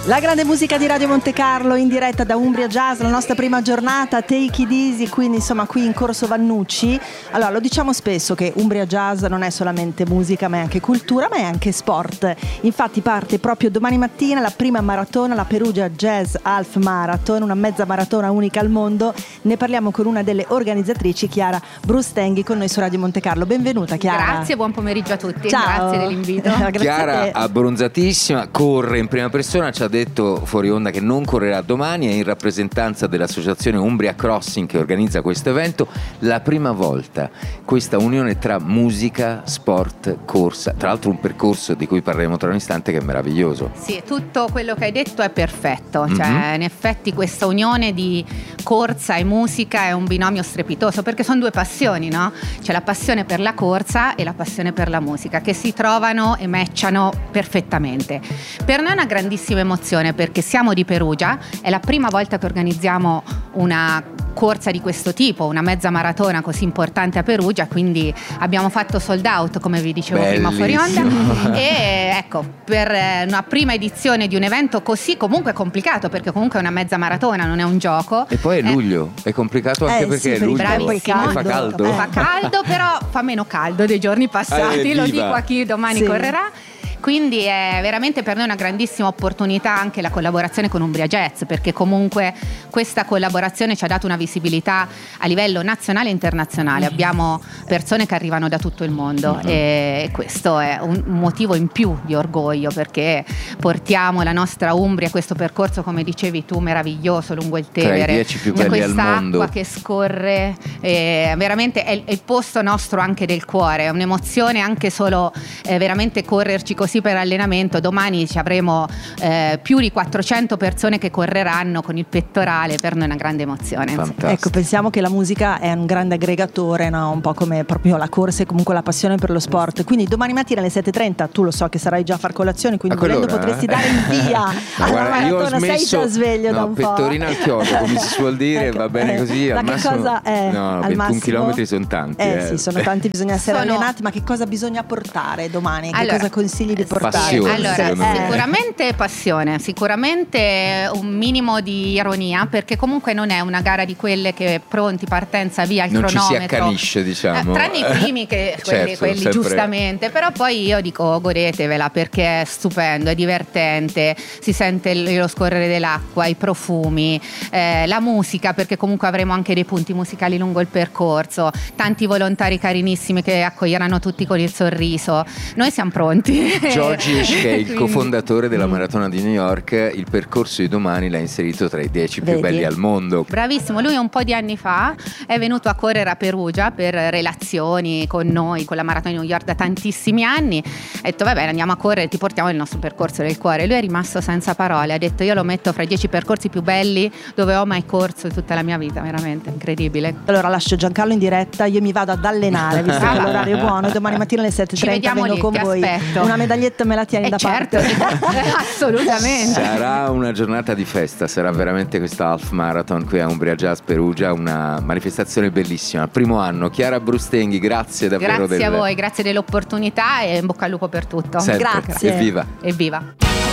La grande musica di Radio Monte Carlo in diretta da Umbria Jazz, la nostra prima giornata, Take It Easy, quindi insomma qui in Corso Vannucci. Allora, lo diciamo spesso che Umbria Jazz non è solamente musica ma è anche cultura, ma è anche sport. Infatti parte proprio domani mattina la prima maratona, la Perugia Jazz Half Marathon, una mezza maratona unica al mondo. Ne parliamo con una delle organizzatrici, Chiara Brustenghi, con noi su Radio Monte Carlo. Benvenuta Chiara. Grazie, buon pomeriggio a tutti. Ciao. Grazie dell'invito. Chiara, abbronzatissima, corre in prima persona, ci ha detto fuori onda che non correrà domani, è in rappresentanza dell'associazione Umbria Crossing che organizza questo evento. La prima volta questa unione tra musica, sport, corsa, tra l'altro un percorso di cui parleremo tra un istante che è meraviglioso. Sì, tutto quello che hai detto è perfetto, cioè in effetti questa unione di corsa e musica è un binomio strepitoso, perché sono due passioni, no? C'è la passione per la corsa e la passione per la musica che si trovano e matchano perfettamente. Per noi è una grandissima emozione perché siamo di Perugia, è la prima volta che organizziamo una corsa di questo tipo, una mezza maratona così importante a Perugia, quindi abbiamo fatto sold out, come vi dicevo prima fuori onda, e ecco, per una prima edizione di un evento così comunque complicato, perché comunque è una mezza maratona, non è un gioco. E poi è luglio, è complicato anche perché è luglio. Bravissimo. Fa caldo. Fa caldo, però fa meno caldo dei giorni passati, lo dico a chi domani correrà. Quindi è veramente per noi una grandissima opportunità anche la collaborazione con Umbria Jazz, perché comunque questa collaborazione ci ha dato una visibilità a livello nazionale e internazionale. Abbiamo persone che arrivano da tutto il mondo e questo è un motivo in più di orgoglio, perché portiamo la nostra Umbria, questo percorso, come dicevi tu, meraviglioso lungo il Tevere. Tra i 10 più belli al mondo. Quest'acqua che scorre, veramente è il posto nostro anche del cuore, è un'emozione anche solo veramente correrci così per allenamento. Domani ci avremo più di 400 persone che correranno con il pettorale, per noi è una grande emozione. Fantastico. Ecco, pensiamo che la musica è un grande aggregatore, no? Un po' come proprio la corsa e comunque la passione per lo sport. Quindi domani mattina alle 7:30 tu lo so che sarai già a far colazione, quindi volendo potresti dare il via alla maratona. Sei già sveglio da un po'. Pettorina al chiodo, come si suol dire, va bene così. Ma al che massimo, cosa è? no, 21 chilometri sono tanti. Sì, sono tanti, bisogna essere allenati, ma che cosa bisogna portare domani? Che cosa consigli di portare? Passione, allora, sicuramente passione, sicuramente un minimo di ironia, perché comunque non è una gara di quelle che pronti, partenza, via il non cronometro. Non ci si accanisce, diciamo. Tranne i primi, che quelli sempre. Giustamente, però poi io dico godetevela perché è stupendo, è divertente, si sente lo scorrere dell'acqua, i profumi, la musica, perché comunque avremo anche dei punti musicali lungo il percorso, tanti volontari carinissimi che accoglieranno tutti con il sorriso. Noi siamo pronti. Giorgi Eschke, il cofondatore della Maratona di New York, il percorso di domani l'ha inserito tra i 10 più belli al mondo. Bravissimo, lui un po' di anni fa è venuto a correre a Perugia per relazioni con noi, con la Maratona di New York da tantissimi anni. Ha detto va bene, andiamo a correre, ti portiamo il nostro percorso del cuore. Lui è rimasto senza parole, ha detto io lo metto fra i 10 percorsi più belli dove ho mai corso in tutta la mia vita, veramente incredibile. Allora lascio Giancarlo in diretta, io mi vado ad allenare, visto che l'orario è buono, domani mattina alle 7:30 vengo lì, con voi. Aspetto. Una medaglietta me la tieni da certo, parte. assolutamente. Sarà una giornata di festa, sarà veramente questa Half Marathon qui a Umbria Jazz Perugia, una manifestazione bellissima. Primo anno. Chiara Brustenghi, grazie davvero. Grazie a voi, grazie dell'opportunità e in bocca al lupo per tutto. Sempre. Grazie. Evviva. Evviva.